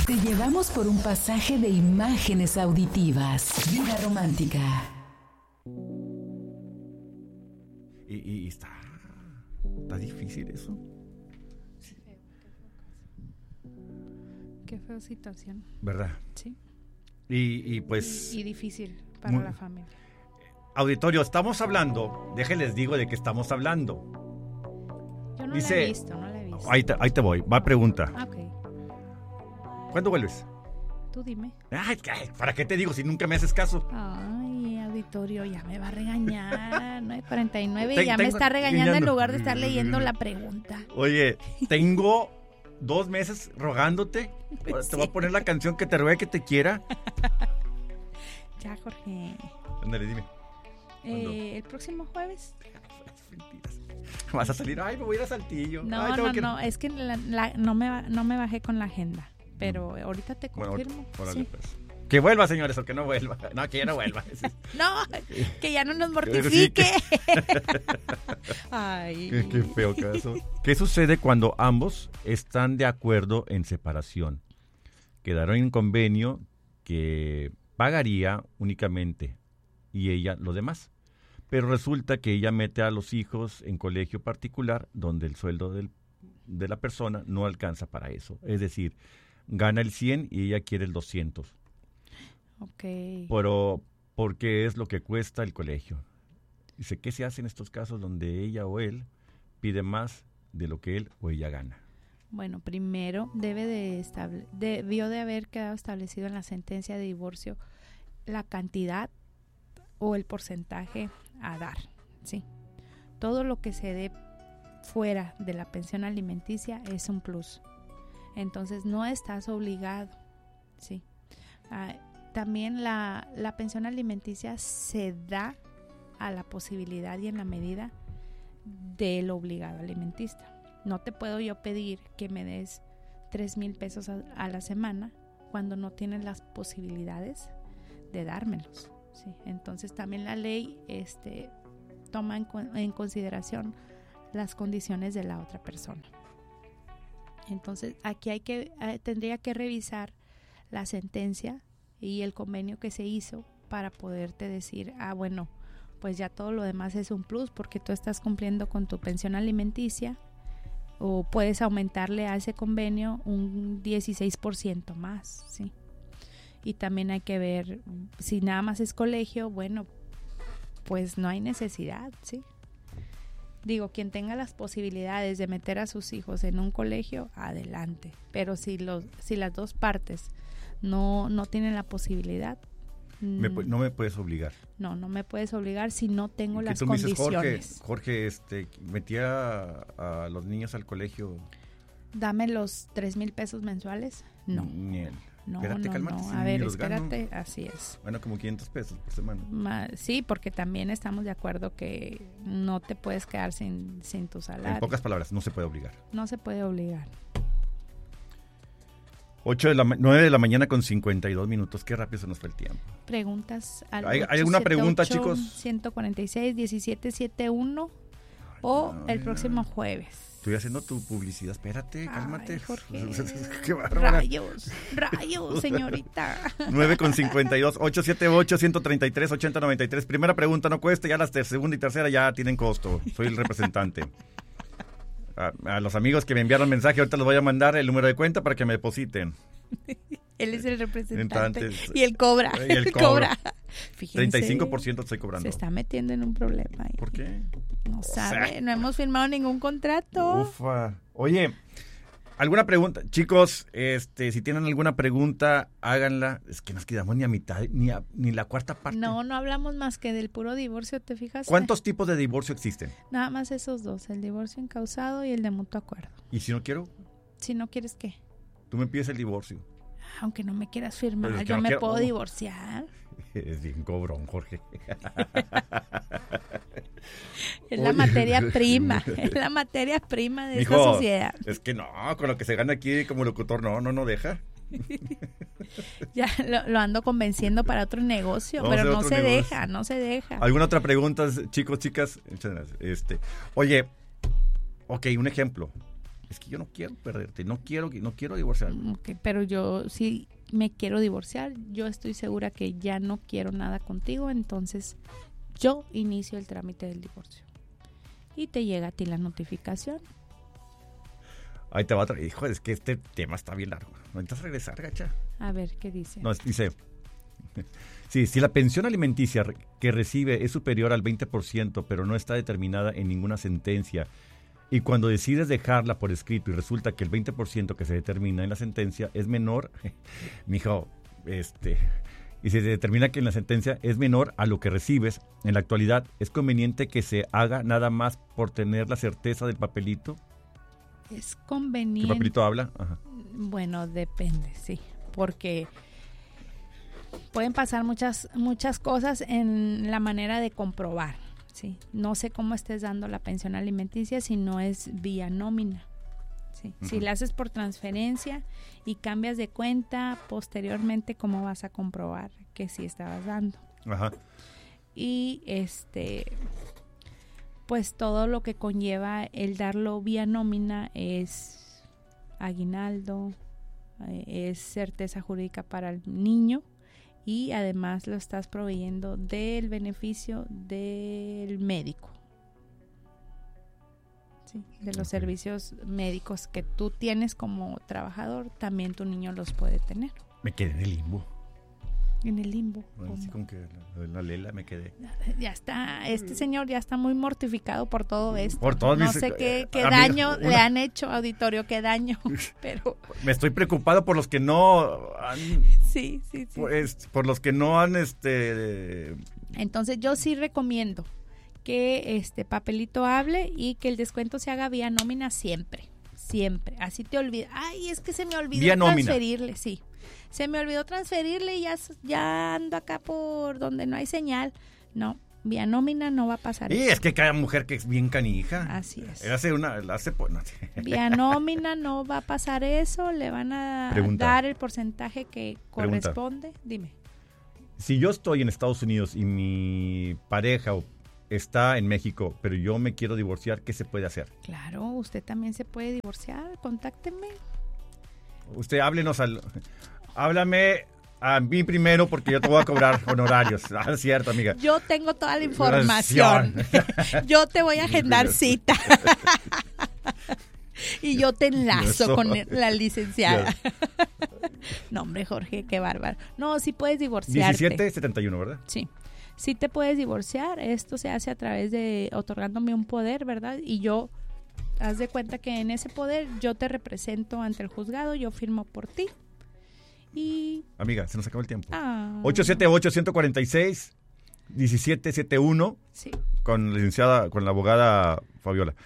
Te llevamos por un pasaje de imágenes auditivas. Vida romántica. Y está difícil eso. Qué fea situación. ¿Verdad? Sí. Y pues... Y difícil para la familia. Auditorio, estamos hablando, déjenles digo de qué estamos hablando. Yo no Dice, la he visto, no la he visto. Ahí te voy, va pregunta. Ok, ¿Cuándo vuelves? tú dime. Ay, ¿para qué te digo si nunca me haces caso? Ay, auditorio, ya me va a regañar. 9:49 y ya Tengo- me está regañando en engañando. lugar de estar leyendo la pregunta. Oye, tengo 2 meses rogándote. Pues Te voy a poner la canción que te ruegue que te quiera. Ya, Jorge. Ándale, dime. ¿Cuándo? El próximo jueves. Mentiras. Vas a salir, ay, me voy a ir a Saltillo. No, Ay, tengo que- no, es que no me bajé con la agenda. Pero ahorita te Bueno, confirmo. órale, Sí. pues. Que vuelva, señores, o que no vuelva. No, que ya no vuelva. No, que ya no nos Sí, mortifique. Ay. Qué feo caso. ¿Qué sucede cuando ambos están de acuerdo en separación? Quedaron en convenio que pagaría únicamente y ella lo demás. Pero resulta que ella mete a los hijos en colegio particular donde el sueldo de la persona no alcanza para eso. Es decir, gana el 100 y ella quiere el 200. Ok. Pero porque es lo que cuesta el colegio. Dice, ¿qué se hace en estos casos donde ella o él pide más de lo que él o ella gana? Bueno, primero debió de haber quedado establecido en la sentencia de divorcio la cantidad o el porcentaje a dar, ¿sí? Todo lo que se dé fuera de la pensión alimenticia es un plus. Entonces no estás obligado, ¿sí? También la pensión alimenticia se da a la posibilidad y en la medida del obligado alimentista. No te puedo yo pedir que me des 3,000 pesos a la semana cuando no tienes las posibilidades de dármelos, ¿sí? Entonces también la ley toma en consideración las condiciones de la otra persona. Entonces aquí tendría que revisar la sentencia y el convenio que se hizo para poderte decir, bueno, pues ya todo lo demás es un plus porque tú estás cumpliendo con tu pensión alimenticia, o puedes aumentarle a ese convenio un 16% más, ¿sí? Y también hay que ver si nada más es colegio, bueno, pues no hay necesidad, ¿sí? Digo, quien tenga las posibilidades de meter a sus hijos en un colegio, adelante. Pero si las dos partes no tienen la posibilidad, No me puedes obligar. No me puedes obligar si no tengo las tú me dices, condiciones. Jorge, metía a los niños al colegio. Dame los 3,000 pesos mensuales. No. Ni él. No, Espérate, cálmate, si A ni ver, los gano. espérate, así es. Bueno, como 500 pesos por semana. Sí, porque también estamos de acuerdo que no te puedes quedar sin tu salario. En pocas palabras, no se puede obligar. No se puede obligar. 9 de la mañana con 52 minutos. Qué rápido se nos fue el tiempo. Preguntas al ¿Hay alguna pregunta, chicos? 146-1771 o el próximo jueves. Estoy haciendo tu publicidad. Espérate, cálmate. Ay, Jorge. Qué bárbara. Rayos, señorita. 9 con 52, 878-133-8093. Primera pregunta no cuesta, ya las segunda y tercera ya tienen costo. Soy el representante. A los amigos que me enviaron mensaje, ahorita les voy a mandar el número de cuenta para que me depositen. Él es el representante. Entonces, y él cobra. y él cobra. Fíjense, 35% estoy cobrando. se está metiendo en un problema ahí. ¿Por qué? No sabe, no hemos firmado ningún contrato. Ufa. Oye, ¿alguna pregunta? Chicos, si tienen alguna pregunta, háganla. Es que nos quedamos ni a mitad, ni la cuarta parte. No hablamos más que del puro divorcio, ¿te fijas? ¿Cuántos tipos de divorcio existen? Nada más esos dos, el divorcio encausado y el de mutuo acuerdo. ¿Y si no quiero? Si no quieres, ¿qué? Tú me pides el divorcio. Aunque no me quieras firmar, Pero es que yo no me quiero. puedo divorciar. Es bien cobrón, Jorge. Es la materia prima, es la materia prima de esta Mijo, sociedad. es que no, con lo que se gana aquí como locutor, no deja. Ya lo ando convenciendo para otro negocio, Vamos a pero hacer otro negocio. no se deja. ¿Alguna otra pregunta, chicos, chicas? Oye, ok, un ejemplo. Es que yo no quiero perderte, no quiero divorciarme. Ok, pero yo sí me quiero divorciar, yo estoy segura que ya no quiero nada contigo, entonces yo inicio el trámite del divorcio. Y te llega a ti la notificación. Ahí te va a traer. Hijo, es que este tema está bien largo. ¿No necesitas regresar, gacha? A ver, ¿qué dice? No, dice... Sí, si la pensión alimenticia que recibe es superior al 20%, pero no está determinada en ninguna sentencia, y cuando decides dejarla por escrito y resulta que el 20% que se determina en la sentencia es menor, mijo, y se determina que en la sentencia es menor a lo que recibes, en la actualidad, ¿es conveniente que se haga nada más por tener la certeza del papelito? Es conveniente. ¿Qué papelito habla? Ajá. Bueno, depende, sí, porque pueden pasar muchas cosas en la manera de comprobar, ¿sí? No sé cómo estés dando la pensión alimenticia si no es vía nómina, ¿sí? Uh-huh. Si la haces por transferencia y cambias de cuenta, posteriormente, ¿cómo vas a comprobar que sí estabas dando? Ajá. Y pues todo lo que conlleva el darlo vía nómina es aguinaldo, es certeza jurídica para el niño, y además lo estás proveyendo del beneficio del médico, ¿sí? De los servicios médicos que tú tienes como trabajador, también tu niño los puede tener. Me quedé en el limbo. En el limbo. Así como que la lela me quedé. Ya está, este señor ya está muy mortificado por todo esto. Por todo no sé qué daño le han hecho, auditorio, qué daño, pero... Me estoy preocupado por los que no han... Sí. Pues, por los que no han, Entonces yo sí recomiendo que este papelito hable y que el descuento se haga vía nómina siempre. Así te olvidas. Ay, es que se me olvidó transferirle, sí. Se me olvidó transferirle y ya ando acá por donde no hay señal. No, vía nómina no va a pasar eso. Y eso. es que cada mujer que es bien canija. Así es. Vía nómina no va a pasar eso. Le van a dar el porcentaje que corresponde. Dime. Si yo estoy en Estados Unidos y mi pareja está en México, pero yo me quiero divorciar, ¿qué se puede hacer? Claro, usted también se puede divorciar. Contácteme. Usted háblame a mí primero porque yo te voy a cobrar honorarios. Es cierto, amiga. Yo tengo toda la información. Yo te voy a agendar cita. Y yo te enlazo con la licenciada. No, hombre, Jorge, qué bárbaro. No, sí puedes divorciarte. 1771, ¿verdad? Sí. Sí te puedes divorciar. Esto se hace a través de otorgándome un poder, ¿verdad? Y yo... Haz de cuenta que en ese poder yo te represento ante el juzgado, yo firmo por ti. Y... Amiga, se nos acabó el tiempo. 878-146-1771. Sí. Con la licenciada, con la abogada Fabiola.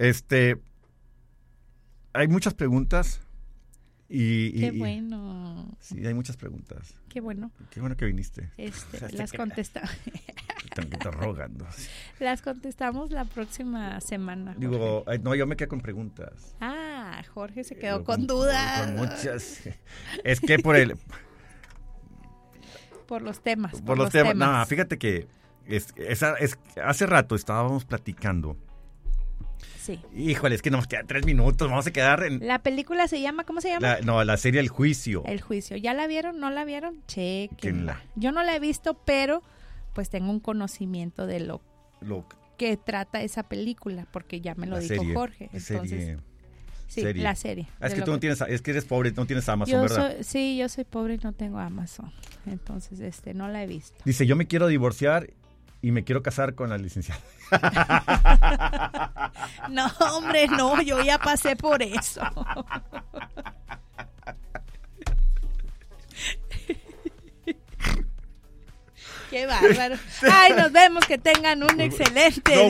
Hay muchas preguntas. Qué bueno. Sí, hay muchas preguntas. Qué bueno. Qué bueno que viniste. Las contestamos. Te rogando. Las contestamos la próxima semana. Jorge. Digo, no, yo me quedé con preguntas. Jorge se quedó con dudas. Con muchas. Es que por los temas. Por los temas. No, fíjate que hace rato estábamos platicando. Sí. Híjole, es que nos quedan 3 minutos, vamos a quedar en... La película se llama, ¿cómo se llama? La serie El Juicio. El Juicio. ¿Ya la vieron? ¿No la vieron? Chéquenla. Yo no la he visto, pero pues tengo un conocimiento de lo que trata esa película, porque ya me lo dijo Jorge. Entonces, serie. La serie. Es que tú no tienes, es que eres pobre, no tienes Amazon, ¿verdad? Yo soy pobre y no tengo Amazon. Entonces, no la he visto. Dice, yo me quiero divorciar y me quiero casar con la licenciada. No, hombre, no, yo ya pasé por eso. Qué bárbaro. Ay, nos vemos, que tengan un excelente día. No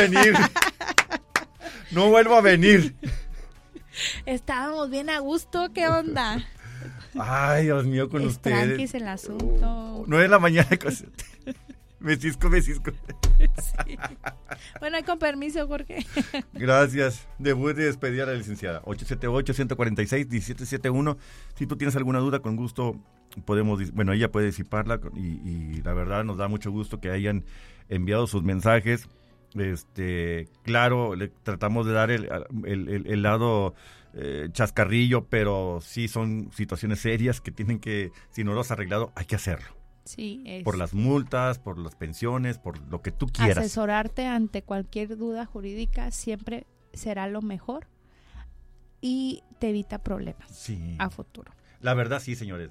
vuelvo a venir. Estábamos bien a gusto, ¿qué onda? Ay, Dios mío, con ustedes. Tranquis el asunto. 9 de la mañana. Me cisco. Sí. Bueno, con permiso, Jorge. Gracias. Debut de despedir a la licenciada. 878-146-1771. Si tú tienes alguna duda, con gusto ella puede disiparla y la verdad nos da mucho gusto que hayan enviado sus mensajes Claro, le tratamos de dar el lado chascarrillo, pero sí son situaciones serias que tienen que, si no lo has arreglado, hay que hacerlo. Sí, por las multas, por las pensiones, por lo que tú quieras. Asesorarte ante cualquier duda jurídica siempre será lo mejor y te evita problemas a futuro. La verdad sí, señores,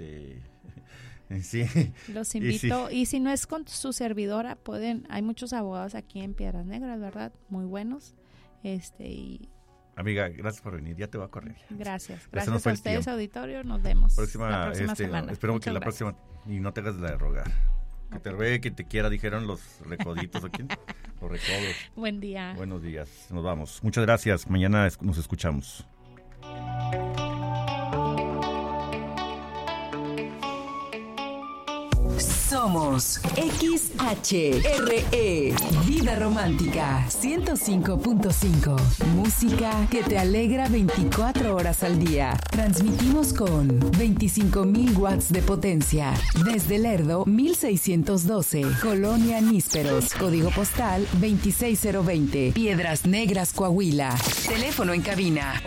sí. Los invito, y si no es con su servidora, hay muchos abogados aquí en Piedras Negras, ¿verdad? Muy buenos. Amiga, gracias por venir, ya te voy a correr. Gracias a ustedes, auditorio, nos vemos la próxima semana. Espero que la próxima, y no te hagas la de rogar. Que te ruegue, que te quiera, dijeron los recoditos aquí. Los recodos. Buen día. Buenos días, nos vamos. Muchas gracias, mañana nos escuchamos. Somos XHRE, Vida Romántica 105.5. Música que te alegra 24 horas al día. Transmitimos con 25,000 watts de potencia. Desde Lerdo, 1612. Colonia Nísperos. Código postal 26020. Piedras Negras, Coahuila. Teléfono en cabina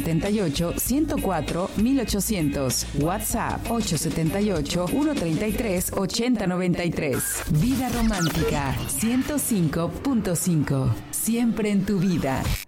878-104-1800. WhatsApp 878-133-8093. Vida Romántica 105.5. Siempre en tu vida.